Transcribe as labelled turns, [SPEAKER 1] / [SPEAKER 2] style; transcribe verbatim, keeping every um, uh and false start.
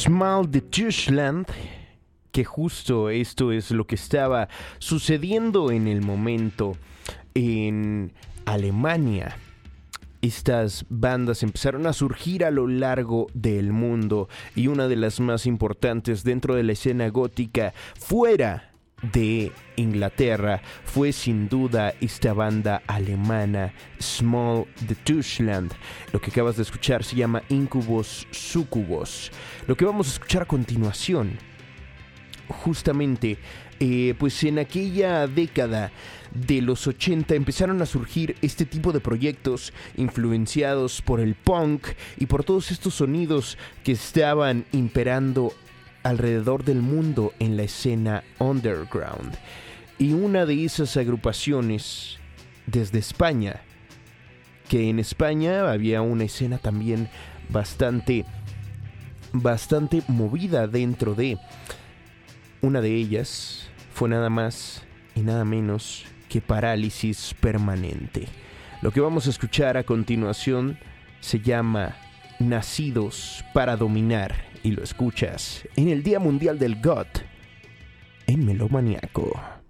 [SPEAKER 1] Small de Deutschland, que justo esto es lo que estaba sucediendo en el momento en Alemania. Estas bandas empezaron a surgir a lo largo del mundo y una de las más importantes dentro de la escena gótica fuera de Inglaterra fue sin duda esta banda alemana Small de Deutschland. Lo que acabas de escuchar se llama Incubus Succubus. Lo que vamos a escuchar a continuación, justamente, eh, pues en aquella década de los ochenta empezaron a surgir este tipo de proyectos influenciados por el punk y por todos estos sonidos que estaban imperando alrededor del mundo en la escena underground. Y una de esas agrupaciones desde España, que en España había una escena también bastante bastante movida dentro de. Una de ellas fue nada más y nada menos que Parálisis Permanente. Lo que vamos a escuchar a continuación se llama Nacidos para Dominar y lo escuchas en el Día Mundial del Goth en Melómaniaco.